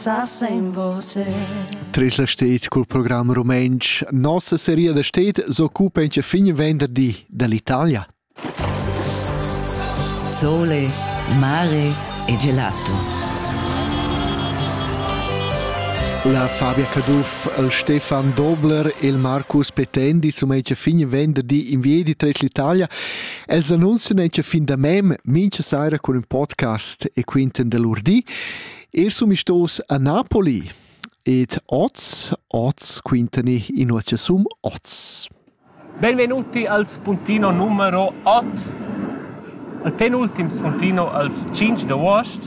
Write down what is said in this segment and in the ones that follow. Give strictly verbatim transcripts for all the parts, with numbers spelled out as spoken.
Tresla stet col programma Rumensch. Nostra serie da stet s'occupa in fine venerdì dall'Italia. Sole, mare e gelato. La Fabia Caduff, il Stefan Dobler e il Marcus Petendi sono in fine venerdì in via di Tres l'Italia. Els annunciano in fin da mem mince sera con un podcast e quinten dell'urdi. Er sono stos a Napoli ed oz, oz quintani in uce sum oz. Benvenuti al spuntino numero otto, al penultimo spuntino al cinque d'agosto.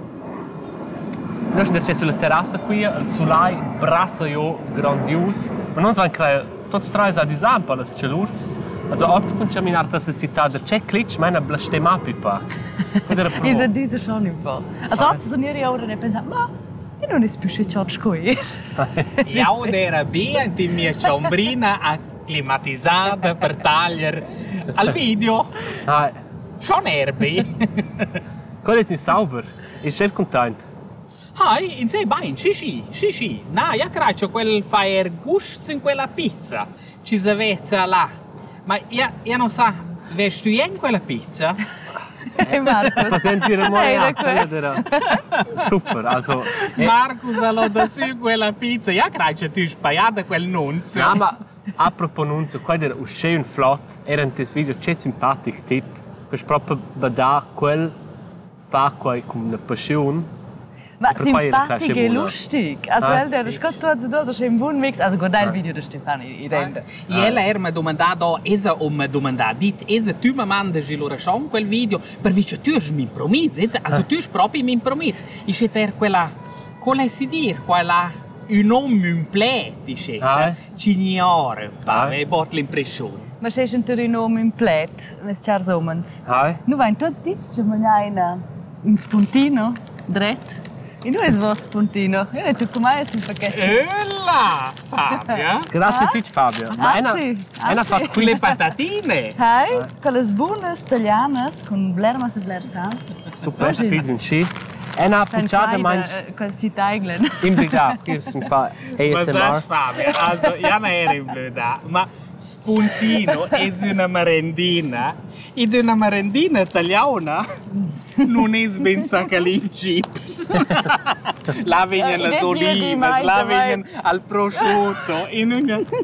Noi siamo sulla terrazza qui, il sole brassa io grandios, ma non siamo creati tutti e tre a due anni per le celurs. Also oggi con camminare tra la città da Ceclic, ma è una stemma pipa. Ist diese schon im Fall. Also oggi sono io ora e penso, ma io non è più George qui. Io ero bene in mia ciombrina acclimatizzata per tagliare al video. Ah. Schon erbe. Quello è sauber. Ich bin contento. Hai, in sé bene, sì sì, sì sì. No, io credo quel fare gusto in quella pizza. Ci savezza là. Ma io, io non so, vesti tu in quella pizza? E Marcus? Fa sentire molto, super, also... Marcus ha da su quella pizza. Io credo che tu hai spaiato quel nunzio. No, ma a proposito, quello era un schön flott, era in questo video c'è simpatico tip, che proprio da quel fa con una passione. Ma simpatico e lustig. Also, ah, der ist gerade dort, dort ist ein buon mix. Also, guarda il video di Stefani, in rende. Ieri er mi ha domandato, esa o mi ha domandato, dit, esa tu mi mandaci l'ora schon quel video, per vice tu hai mi promesso, esa, also tu hai proprio mi promesso. Dice ter quella, come si dir, quella, un uomo un plè, dice, cignore, pa, e bort l'impressione. Ma c'è un uomo un plè, mi star somens. Ah. Nu vain tutti dici, c'è una, un spuntino, dret. E noi siamo spuntino. Io ne tu come sei pacchetto. Ella, Fabia. Grazie ah? Fitch, Fabia. Ma ah, sì. Una fa qui le patatine. Hai, con le buone italiane, con blermas e blersal. Super, pigeon sì. E una pucciata mangia... Con si taiglen. In blida, qui sono un po' A S M R. Ma sai Fabia, also, io non ero in blida, ma spuntino è una merendina. Ed una merendina italiana non è ben sacalin chips. Là vengono le olive, là vengono al prosciutto, e non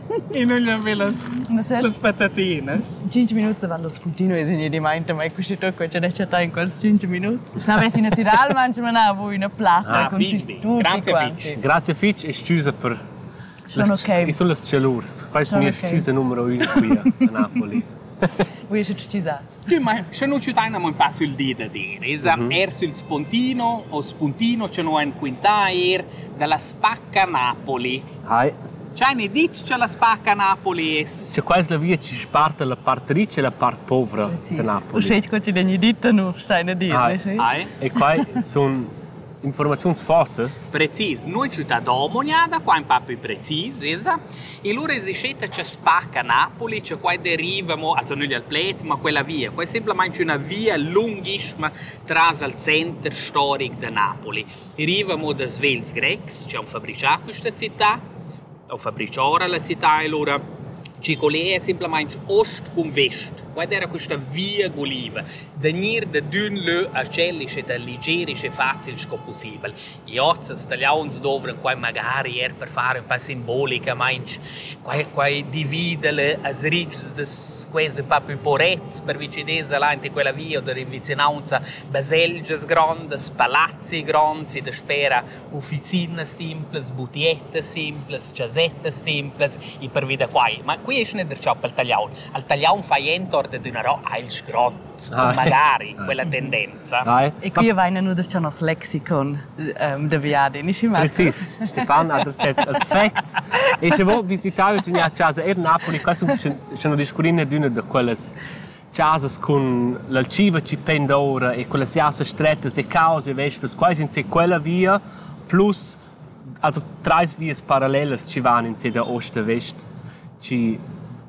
abbiamo le patatine. cinque minuti vanno al spuntino e si di mente, ma è così tutto che c'è da in quei cinque minuti. Se avessi naturale mangiamo una voi una platta con tutti Grazie Fitch. Grazie Fitch e scusa per sono ok. Sono le celurs. Questo è il mio scusa numero uno qui a Napoli. Voi siete scusati? Tu, ma se non ci dai un passo il dì da dire, esatto, er sul spuntino o spuntino c'è un quintair della spacca Napoli. Hai. Cioè, ne dici che la spacca Napoli è... C'è quasi la via ci sparte la parte ricca e la parte povera di Napoli. O sei che ne dite non stai a dire, sì? E qua sono informazioni false. Precis, noi ci da domoniada, qua un po' più precisi, esatto. E loro esiste che spacca Napoli, c'è qua derivamo, also non al plet, ma quella via. Qua è semplicemente una via lunghissima tra il centro storico di Napoli. Arriviamo da Svels Grex, c'è un fabbricato questa città, o fabbricora la città, e loro ci collega semplicemente ost con vest. Qua era questa via goliva. Da nir da d'un lö a cellice da leggerice facile come possibile. I oggi italiani dovranno qua magari er per fare un po' simbolica, ma qua qua dividere as rigs des quasi un po' più porezzi per vicinanza là in quella via da vicinanza baselges grandes, palazzi grandi, da spera officine simples, butiette simples, casette simples e per via qua. Ma qui è non der ciò italiano. Al italiano fa entor di una roba als grande. Ah, magari ah, quella tendenza. Ah, e qui vai nur das c'è nos lexicon um, da viade, nicht immer. Precis. Stefan ha detto als facts. E se voi visitate una casa er Napoli, questo sono discorrine di una di quelle casas con l'alciva ci pendora e quelle siase strette e cause vespes quasi in sé quella via plus also tre vie parallele ci vanno in sé da ost e vest ci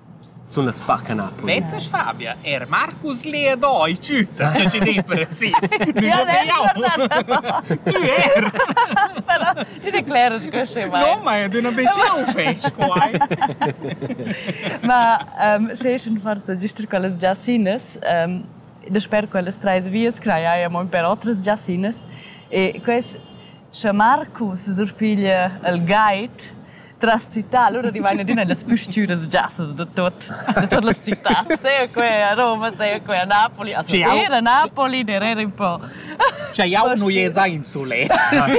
sulla spacca Napoli. Vezzas Fabia, er Marcus Leadoi, ciuta, c'è c'è dei precis. Non Ja, lo ne, vediamo. Tu er. Però, ti declaro che questo mai. No, ma è di una becciau fetch, qua. Ma um, se sono forse giusto quelle giacines, um, io spero quelle tre vias che abbiamo per altre giacines. E questo, se Marcus sorpiglia il guide, tra città, allora divenne di le più giasse di tutte le città. Sei qui a Roma, sei qui a Napoli. Also, era a Napoli, era un po'. Cioè, io non è sa insulet.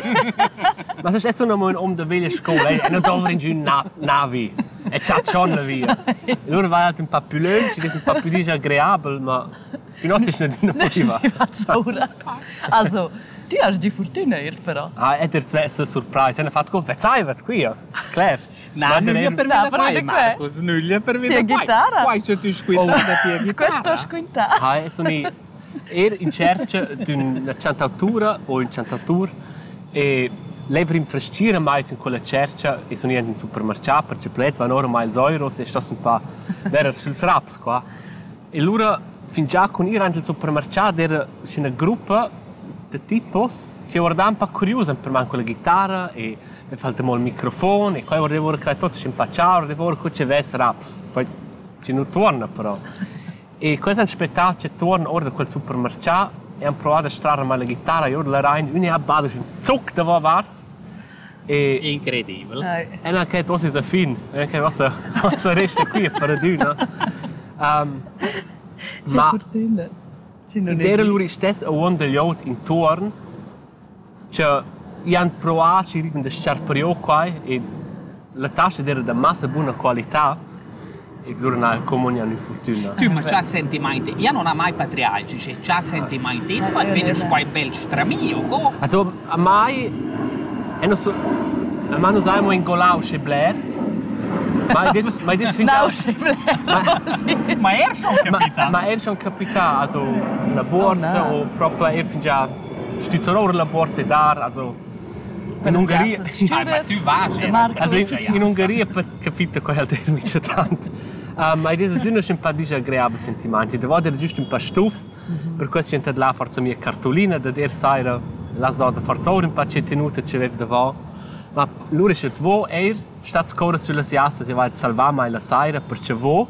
Ma se è un um da veglia scuola, e non dovrei in giù una navi. E c'ha schon la via. E allora vai un po' più lungo, un po' più disagreabile, ma fino a se non motiva. Also, tu hai di fortuna hier però. Ah, è der zweite surprise. Hanno fatto come Zeit qui, Claire. No, non è per vedere qua, Marcus, non è per vedere qua. chitarra. Qua c'è tu squintata tia chitarra. Questo squinta. Ah, è sono er in cerca di una cantautura o un cantautore e lever in frestire mai in quella cerca e sono in un supermercato per ceplet vanno ormai il euro e sto un po' vera sul raps qua. E allora fin già con ir anche il supermercato era una gruppa di tipos che guardavano un po' curiosi per me con la chitarra e mi faltava il microfono e poi volevo creare tutto un po' ciao, volevo che ci avesse raps. Poi ci non torna però. E questo aspettava che torna ora da quel supermercato e hanno provato a strarre la chitarra e ora la rein, una ha badato un zuc da vart. E incredibile. E non che tu sei fin, e che cosa cosa resta qui per tu, no? Um, ma ed era lui stesso a un degli altri intorno che gli hanno provato a da sciarpario qua e la tasca era di massa buona qualità e loro non comuniano in fortuna. Tu ma c'ha sentimenti, io non ho mai patriarci, c'è c'ha sentimenti, ma viene qua bel stramio, go. Also, mai e non so, ma non sai mo in golau che Blair. Ma das ma das finta. Ma er schon capita. Ma er schon capita, also la borsa o proprio er fin già studiare la borsa dar, also in Ungheria. Ah, ma tu vai, also in, in Ungheria per capito quel termine c'è tanto. Um, ma adesso tu non c'è un po' disagreabile sentimenti, devo dire giusto un po' stuff, per questo c'è là forza mia cartolina da der saira la zona forza ora un po' c'è tenuta c'è aveva davao. Ma loro c'è dvo er stat scorre sulla siassa se vai a salvare mai la saira perché vo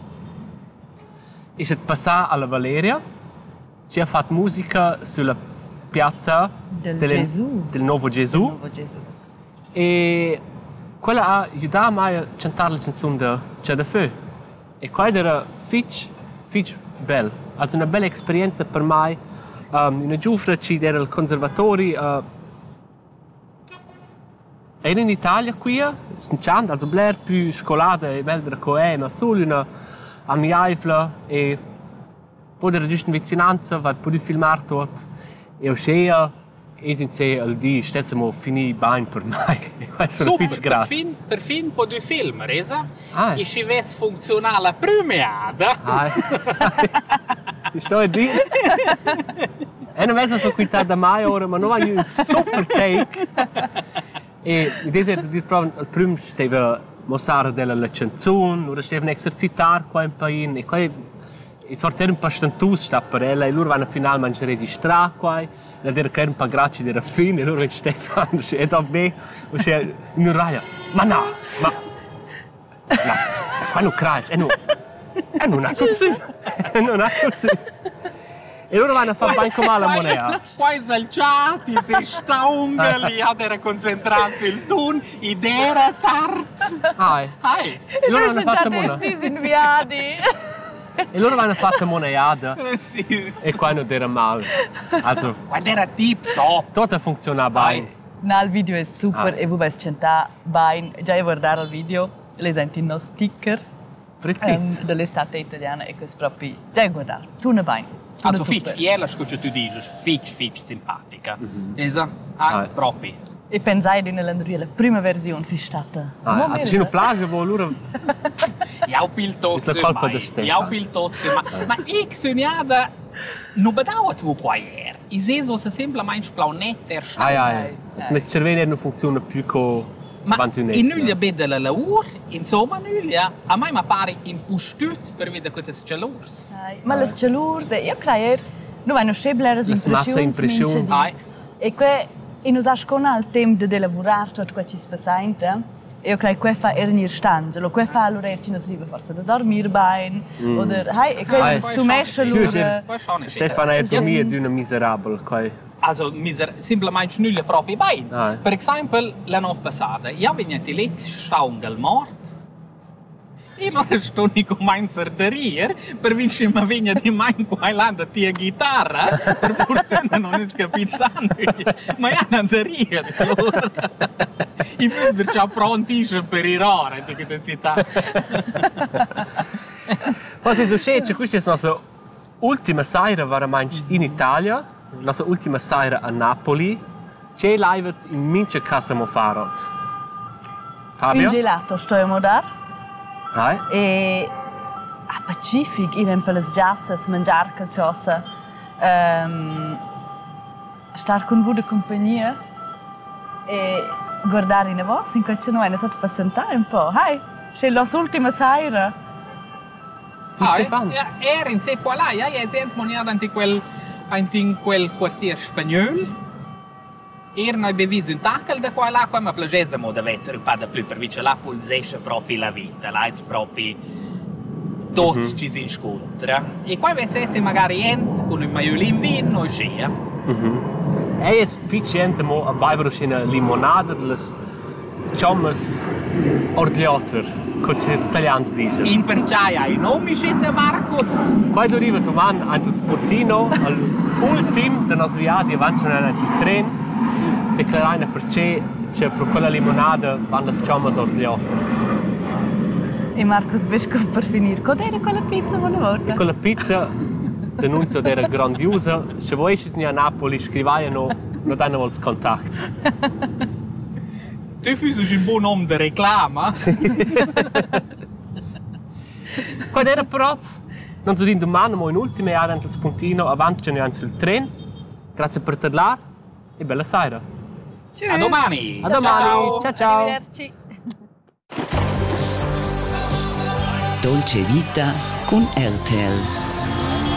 e c'è passare alla Valeria ci ha fatto musica sulla piazza del, delle, Gesù. del Nuovo Gesù. Del Nuovo Gesù. E quella ha aiutato mai a cantare la canzone di C'è da Feu. E qua era fitch, fitch bella. Also una bella esperienza per me. Um, una giufra ci era il conservatori. Uh, era in Italia qui, scinciando, also Blair più scolata e bella come ma solo una amiaifla e poi era giusto in vicinanza, vai poi filmare tutto. E uscea e sin se al di stessimo finì bene per me. Super, per fin, per fin po' di film, resa? Ah. E ci ves funzionare la premiata. Ah. Sto a dire? E non vedo so qui da mai ora, ma non hai un super take. E adesso è di proprio al primo stava mostrare della canzone, ora stava esercitare qua un po' e qua e sorgere un po' stantus sta per ella e loro vanno finalmente registrare qua. La der kein paar Grazie der Fine, loro e Stefano, e da me, o c'è in raia. Ma no, ma no, quando crash, e no. E non ha tutto. E non ha tutto. E loro vanno a fare bene come la moneta. Qua esalciati, si staungeli, ad era concentrarsi il tun, idea tart. Hai. Hai. E loro hanno fatto moneta. Questi inviati. E loro hanno fatto moneta. Sì. E qua non era male. Also, quando era tip top. Tutto funziona bene. No, il video è super Ah. e voi sentite bene. Già io guardare il video, le senti uno sticker Preciso. um, dell'estate italiana e questo proprio già guardare. Tu ne vai. Also fitch, io la scuccio tu dici, fitch, fitch simpatica. Mm-hmm. Esatto? Ah, Ah. proprio. E pensai di nell'Andria, la prima versione fu stata. Ah, also, c'è una plage dove loro... Jau pil tozze Ist der Kolper mai. der Stefan? Jau pil tozze mai. Ma ich sognada non bedauert wo qua er. I seso se semplicemente planeter Ai, ai. Also, mein Cervello non funziona più con Ma ventunetta. in nuglia bede la laur, insomma nuglia, a mai ma pare impustut per vedere queste celurs. Ma le celurs, io credo, non vanno scebler Le massa impressioni. Ai. E que e nos ascona il tempo di lavorare tutto quello che si passa. Io credo che fa ernir stangelo, che fa allora ci nos riva forza da dormir bene, o da hai e che su mesce lura. Stefano è dormire di una miserabile, coi. Also, miser semplicemente nulla proprio bene. Ah. Per esempio, la notte passata, io venivo di letto, stavo al morto, e non sto ni con mein sarderir, per vincere ma vegna di mein qua là da tia chitarra, per fortuna non è scapizzando, ma è una darrier, allora. I festi già pronti per i rore, di questa città. Cosa succede? Questa è la nostra ultima sera veramente in Italia, la nostra ultima sera a Napoli. C'è live in mince casa mo farot. Fabio? Un gelato sto a dar. Hai? E a Pacific irem per le giassas, mangiar calciosa, um, star con voi de compagnia e guardare in vos, in cui non è stato per sentare un po'. Hai, c'è la sua ultima sera. Tu Stefano? Era in sé qua là, ja, je sent moniata in quel, in quel quartier spagnolo. Era noi beviso un tackel da qua là, qua ma plagesimo da essere un po' da più, per vice là pulsesce proprio la vita, là è proprio tutto mm-hmm. ci si incontra. E qua invece magari ent con un maiolin vino e scia. Mm-hmm. È sufficiente mo a bere una limonada delle ciamas orgliotter, come gli italiani dicono. In perciaia i nomi siete Marcus. Quando arriva domani anche il sportino, all'ultimo della nostra viaggia, avanti nel treno, declarare perché c'è per quella limonada vanno le ciamas orgliotter. E Marcus Besco per finire, cos'era quella pizza una volta? E quella pizza denunzio era grandiosa. Se vuoi essere a Napoli, scrivaiano, non danno il contatto. Tu fai un buon nome di reclama. Quando era però, non so dire domani, ma in ultima era anche il spuntino, avanti ce n'è sul treno. Grazie per parlare e bella sera. A domani! A domani! Ciao ciao! Arrivederci! Dolce Vita con R T L.